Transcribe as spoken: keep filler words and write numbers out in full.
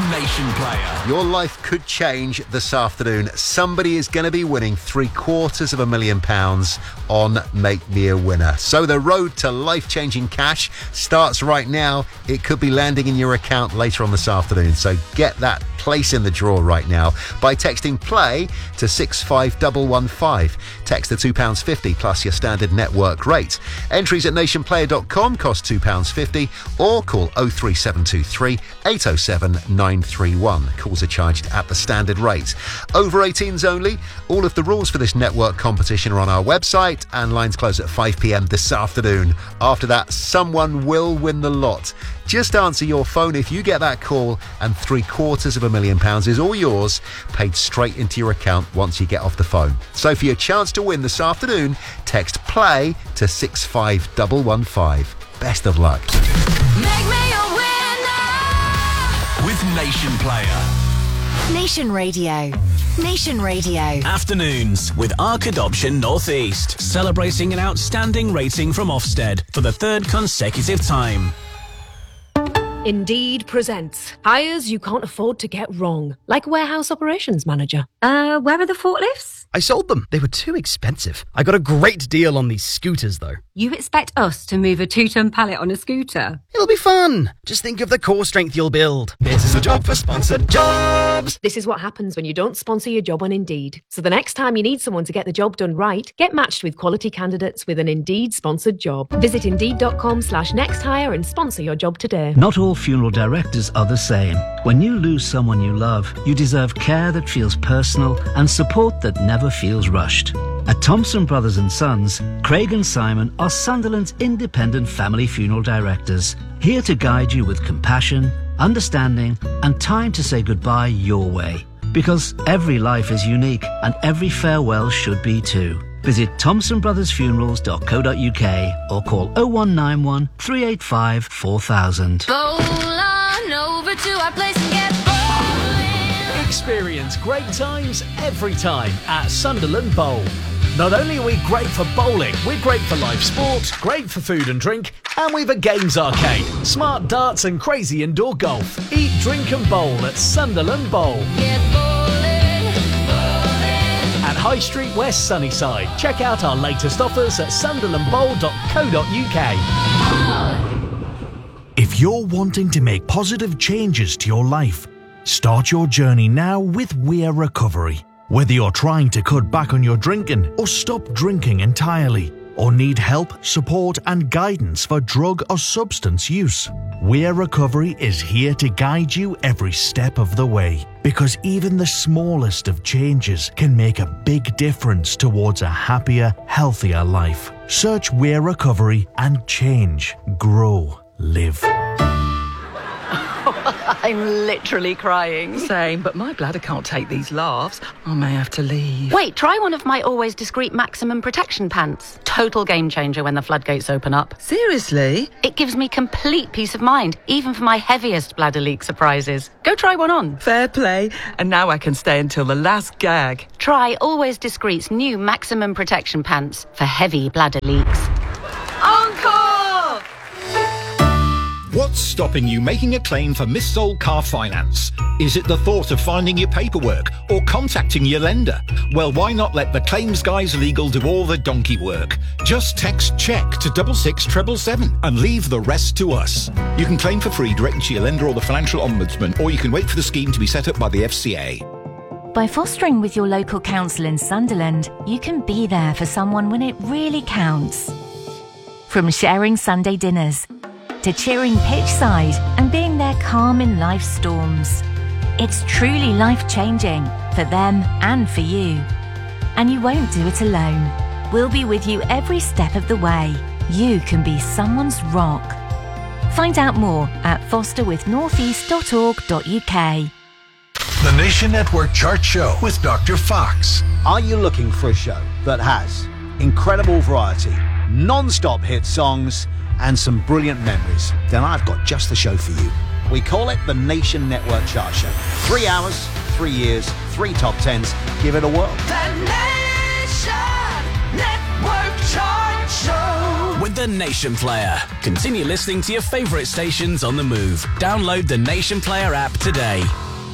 Nation Player. Your life could change this afternoon. Somebody is going to be winning three quarters of a million pounds on Make Me a Winner. So the road to life-changing cash starts right now. It could be landing in your account later on this afternoon. So get that place in the draw right now by texting play to six five one one five. Text the two pounds fifty plus your standard network rate. Entries at nation player dot com cost two pounds fifty or call oh three seven two three eight oh seven nine three one. Calls are charged at the standard rate. Over eighteens only. All of the rules for this network competition are on our website and lines close at five p m this afternoon. After that, someone will win the lot. Just answer your phone if you get that call and three quarters of a million pounds is all yours, paid straight into your account once you get off the phone. So for your chance to win this afternoon, text play to six five one one five. Best of luck. Make me a winner with Nation Player. Nation Radio. Nation Radio. Afternoons with Arc Adoption Northeast, celebrating an outstanding rating from Ofsted for the third consecutive time. Indeed presents hires you can't afford to get wrong, like warehouse operations manager. Uh, where are the forklifts? I sold them. They were too expensive. I got a great deal on these scooters, though. You expect us to move a two-ton pallet on a scooter? It'll be fun. Just think of the core strength you'll build. This is a job for sponsored jobs. This is what happens when you don't sponsor your job on Indeed. So the next time you need someone to get the job done right, get matched with quality candidates with an Indeed sponsored job. Visit indeed.com slash next hire and sponsor your job today. Not all funeral directors are the same. When you lose someone you love, you deserve care that feels personal and support that never feels rushed. At Thompson Brothers and Sons, Craig and Simon are Sunderland's independent family funeral directors, here to guide you with compassion, understanding, and time to say goodbye your way. Because every life is unique, and every farewell should be too. Visit thompson brothers funerals dot co dot uk or call oh one nine one, three eight five, four thousand. Bowl on over to our place and get bowling. Experience great times every time at Sunderland Bowl. Not only are we great for bowling, we're great for live sport, great for food and drink, and we've a games arcade, smart darts and crazy indoor golf. Eat, drink and bowl at Sunderland Bowl. Get bowling, bowling. At High Street West Sunnyside. Check out our latest offers at sunderland bowl dot co dot uk. If you're wanting to make positive changes to your life, start your journey now with Weir Recovery. Whether you're trying to cut back on your drinking or stop drinking entirely, or need help, support and guidance for drug or substance use, Weir Recovery is here to guide you every step of the way. Because even the smallest of changes can make a big difference towards a happier, healthier life. Search Weir Recovery and change, grow, live. I'm literally crying. Same, but my bladder can't take these laughs. I may have to leave. Wait, try one of my always discreet maximum protection pants. Total game changer when the floodgates open up. Seriously? It gives me complete peace of mind, even for my heaviest bladder leak surprises. Go try one on. Fair play. And now I can stay until the last gag. Try Always Discreet's new maximum protection pants for heavy bladder leaks. Encore! What's stopping you making a claim for missold car finance? Is it the thought of finding your paperwork or contacting your lender? Well, why not let the Claims Guys Legal do all the donkey work? Just text CHECK to double six seven seven seven and leave the rest to us. You can claim for free directly to your lender or the Financial Ombudsman, or you can wait for the scheme to be set up by the F C A. By fostering with your local council in Sunderland, you can be there for someone when it really counts. From sharing Sunday dinners to cheering pitch side and being there calm in life's storms. It's truly life-changing for them and for you. And you won't do it alone. We'll be with you every step of the way. You can be someone's rock. Find out more at foster with northeast dot org dot uk. The Nation Network Chart Show with Doctor Fox. Are you looking for a show that has incredible variety, non-stop hit songs, and some brilliant memories? Then I've got just the show for you. We call it the Nation Network Chart Show. Three hours, three years, three top tens. Give it a whirl. The Nation Network Chart Show. When with the Nation Player. Continue listening to your favourite stations on the move. Download the Nation Player app today.